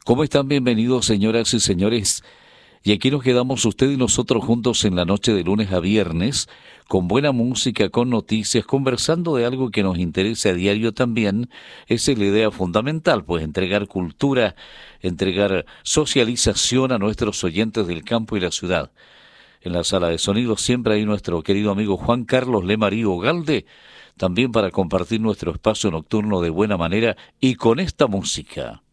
¿Cómo están? Bienvenidos, señoras y señores. Y aquí nos quedamos usted y nosotros juntos en la noche de lunes a viernes, con buena música, con noticias, conversando de algo que nos interesa a diario también. Esa es la idea fundamental, pues entregar cultura, entregar socialización a nuestros oyentes del campo y la ciudad. En la sala de sonido siempre hay nuestro querido amigo Juan Carlos Lemarío Galde, también para compartir nuestro espacio nocturno de buena manera y con esta música.